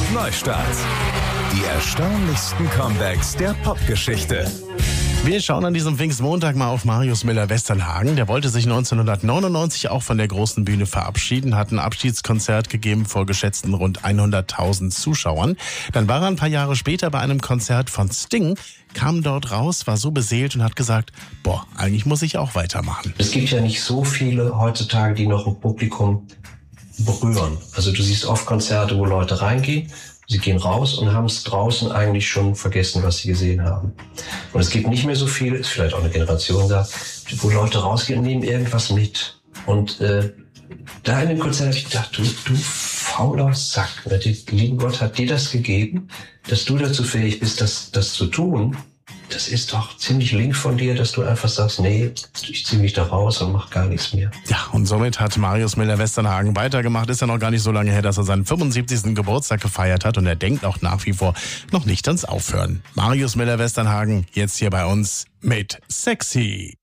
Neustart. Die erstaunlichsten Comebacks der Popgeschichte. Wir schauen an diesem Pfingstmontag mal auf Marius Müller-Westernhagen. Der wollte sich 1999 auch von der großen Bühne verabschieden, hat ein Abschiedskonzert gegeben vor geschätzten rund 100.000 Zuschauern. Dann war er ein paar Jahre später bei einem Konzert von Sting, kam dort raus, war so beseelt und hat gesagt, eigentlich muss ich auch weitermachen. Es gibt ja nicht so viele heutzutage, die noch ein Publikum berühren. Also du siehst oft Konzerte, wo Leute reingehen, sie gehen raus und haben es draußen eigentlich schon vergessen, was sie gesehen haben. Und es gibt nicht mehr so viele, ist vielleicht auch eine Generation da, wo Leute rausgehen und nehmen irgendwas mit. Und da in dem Konzert habe ich gedacht, du fauler Sack, der liebe Gott hat dir das gegeben, dass du dazu fähig bist, das zu tun. Das ist doch ziemlich link von dir, dass du einfach sagst, nee, ich ziehe mich da raus und mach gar nichts mehr. Ja, und somit hat Marius Müller-Westernhagen weitergemacht. Ist ja noch gar nicht so lange her, dass er seinen 75. Geburtstag gefeiert hat und er denkt auch nach wie vor noch nicht ans Aufhören. Marius Müller-Westernhagen jetzt hier bei uns mit Sexy.